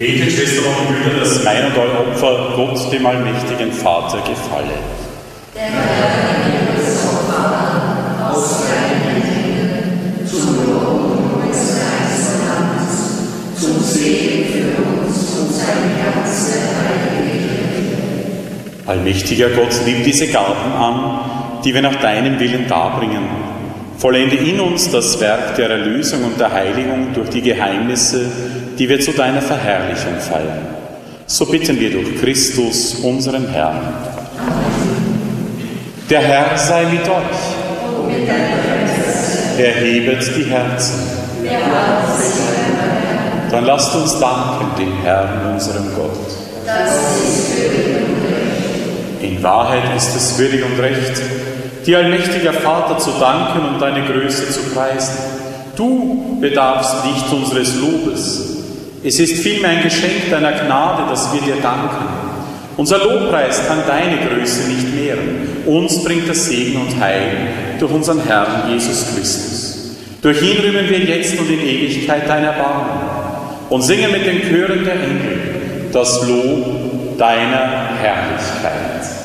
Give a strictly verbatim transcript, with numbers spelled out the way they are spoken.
Betet, Schwestern und Brüder, dass mein und euer Opfer Gott, dem allmächtigen Vater, gefalle. Der Herr nehme das Opfer an, aus deinen Händen, zum Lob unseres Namens, zum Segen für uns und seine ganze heilige Kirche. Allmächtiger Gott, nimm diese Gaben an, die wir nach deinem Willen darbringen. Vollende in uns das Werk der Erlösung und der Heiligung durch die Geheimnisse, die wir zu deiner Verherrlichung feiern. So bitten wir durch Christus, unseren Herrn. Der Herr sei mit euch. Erhebet die Herzen. Dann lasst uns danken dem Herrn, unserem Gott. In Wahrheit ist es würdig und recht, dir, allmächtiger Vater, zu danken und deine Größe zu preisen. Du bedarfst nicht unseres Lobes. Es ist vielmehr ein Geschenk deiner Gnade, dass wir dir danken. Unser Lobpreis kann deine Größe nicht mehren. Uns bringt das Segen und Heil durch unseren Herrn Jesus Christus. Durch ihn rühmen wir jetzt und in Ewigkeit dein Erbarmen und singen mit den Chören der Engel das Lob deiner Herrlichkeit.